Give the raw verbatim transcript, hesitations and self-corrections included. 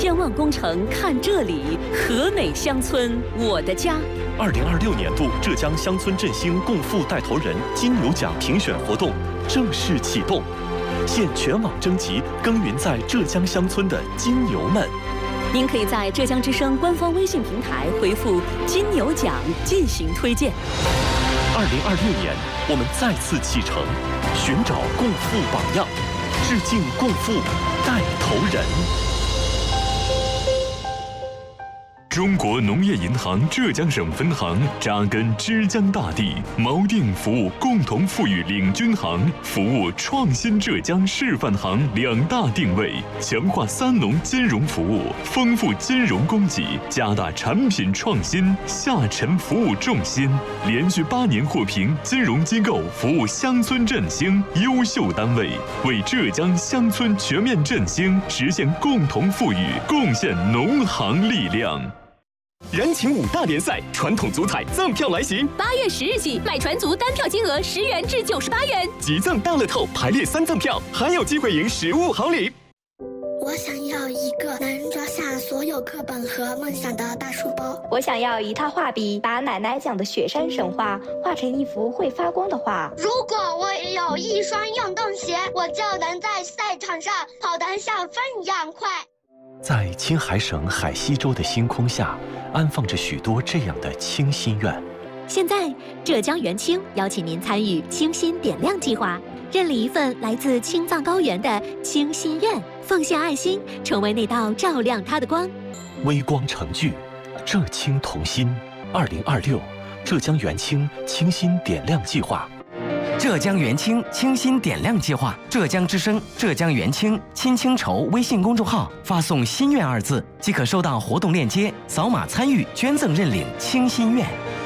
千万工程看这里，和美乡村我的家。 二零二六年度浙江乡村振兴共富带头人金牛奖评选活动正式启动，现全网征集耕耘在浙江乡村的金牛们。 您可以在浙江之声官方微信平台回复“金牛奖”进行推荐。 二零二六年，我们再次启程，寻找共富榜样，致敬共富带头人。 中国农业银行浙江省分行扎根枝江大地，锚定服务共同富裕领军行、服务创新浙江示范行两大定位，强化三农金融服务，丰富金融供给，加大产品创新，下沉服务重心，连续八年获评金融机构服务乡村振兴优秀单位，为浙江乡村全面振兴实现共同富裕贡献农行力量。 人情五大联赛，传统足彩赠票来袭。 八月十日起，买船足单票金额十元至九十八元， 即赠大乐透排列三赠票，还有机会赢实物好礼。 我想要一个能装下所有课本和梦想的大书包。 我想要一套画笔，把奶奶讲的雪山神话画成一幅会发光的画。 如果我有一双运动鞋，我就能在赛场上跑得像风一样快。 在青海省海西州的星空下，安放着许多这样的清心愿。 现在，浙江元清邀请您参与清心点亮计划，认领一份来自青藏高原的清心愿，奉献爱心，成为那道照亮它的光。 微光成炬，浙青同心。二零二六，浙江元清清心点亮计划。 浙江元清清心点亮计划，浙江之声、浙江元清亲清筹微信公众号发送“心愿”二字，即可收到活动链接，扫码参与捐赠认领清心愿。